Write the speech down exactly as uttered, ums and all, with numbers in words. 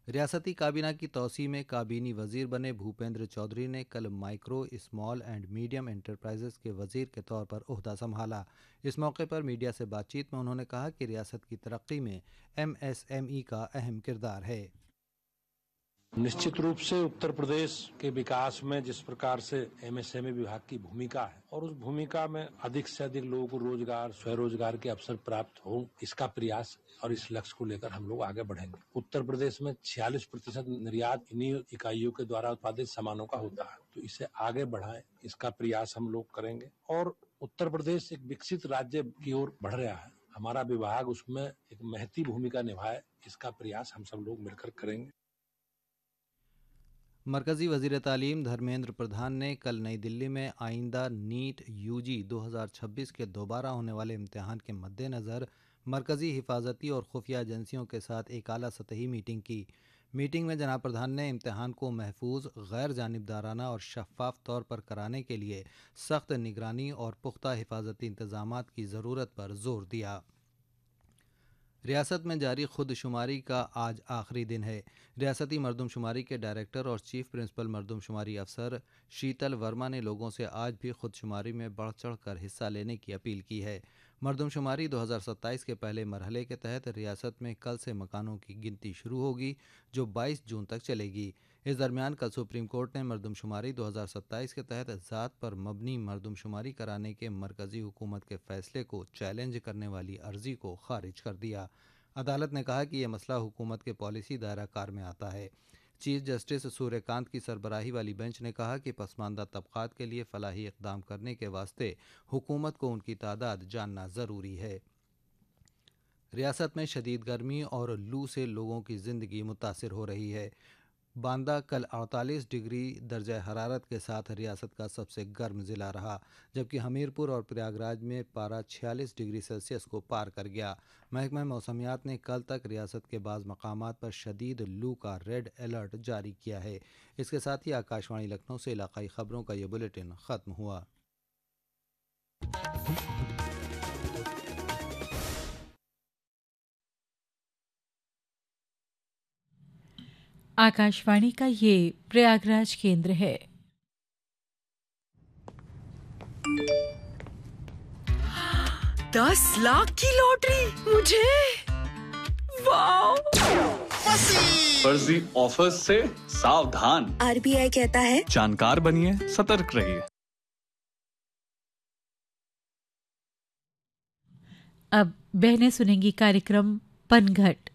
रियासती काबीना की तौसी में काबीनी वजीर बने भूपेंद्र चौधरी ने कल micro small and medium enterprises के वजीर के तौर पर ओहदा संभाला। इस मौके पर मीडिया से बातचीत में उन्होंने कहा कि रियासत की तरक्की में एमएसएमई का अहम किरदार है। निश्चित रूप से उत्तर प्रदेश के विकास में जिस प्रकार से एमएसएमई विभाग की भूमिका है और उस भूमिका में अधिक से अधिक लोगों को रोजगार स्वरोजगार के अवसर प्राप्त हो, इसका प्रयास और इस लक्ष्य को लेकर हम लोग आगे बढ़ेंगे। उत्तर प्रदेश में छियालीस प्रतिशत निर्यात इन्हीं इकाइयों के द्वारा उत्पादित सामानों का होता है, तो इसे आगे बढ़ाएं, इसका प्रयास हम लोग करेंगे। और उत्तर प्रदेश एक विकसित राज्य की ओर बढ़ रहा है, हमारा विभाग उसमें एक महती भूमिका निभाए, इसका प्रयास हम सब लोग मिलकर करेंगे। मरकजी वजीर तालीम धर्मेंद्र प्रधान ने कल नई दिल्ली में आइंदा नीट यूजी दो हज़ार छब्बीस के दोबारा होने वाले इम्तिहान के मद्देनज़र मरकजी हिफाजती और खुफिया एजेंसियों के साथ एक आला सतही मीटिंग की। मीटिंग में जनाब प्रधान ने इम्तिहान को महफूज, गैर जानिबदाराना और शफाफ तौर पर कराने के लिए सख्त निगरानी और पुख्ता हिफाजती इंतजामात की ज़रूरत पर जोर दिया। रियासत में जारी खुदशुमारी का आज आखिरी दिन है। रियासती मरदमशुमारी के डायरेक्टर और चीफ प्रिंसिपल मरदमशुमारी अफसर शीतल वर्मा ने लोगों से आज भी खुदशुमारी में बढ़ चढ़ कर हिस्सा लेने की अपील की है। मरदमशुमारी दो हज़ार सत्ताईस के पहले मरहले के तहत रियासत में कल से मकानों की गिनती शुरू होगी, जो बाईस जून तक चलेगी। इस दरमियान कल सुप्रीम कोर्ट ने मरदमशुमारी दो हज़ार सत्ताईस के तहत ज़ात पर मबनी मरदमशुमारी कराने के मरकजी हुकूमत के फैसले को चैलेंज करने वाली अर्जी को खारिज कर दिया। अदालत ने कहा कि यह मसला हुकूमत के पॉलिसी दायरा कार में आता है। चीफ जस्टिस सूर्यकांत की सरबराही वाली बेंच ने कहा कि पसमानदा तबकात के लिए फलाही इकदाम करने के वास्ते हुकूमत को उनकी तादाद जानना ज़रूरी है। रियासत में शदीद गर्मी और लू से लोगों की ज़िंदगी मुतासिर हो रही है। बांदा कल अड़तालीस डिग्री दर्जा हरारत के साथ रियासत का सबसे गर्म ज़िला रहा, जबकि हमीरपुर और प्रयागराज में पारा छियालीस डिग्री सेल्सियस को पार कर गया। महकमा मौसमियात ने कल तक रियासत के बाज़ मकामात पर शदीद लू का रेड अलर्ट जारी किया है। इसके साथ ही आकाशवाणी लखनऊ से इलाकाई ख़बरों का ये बुलेटिन ख़त्म हुआ। आकाशवाणी का ये प्रयागराज केंद्र है। दस लाख की लॉटरी मुझे, वाह! फर्जी ऑफर्स से सावधान। आरबीआई कहता है जानकार बनिए, सतर्क रहिए। अब बहनें सुनेंगी कार्यक्रम पनघट।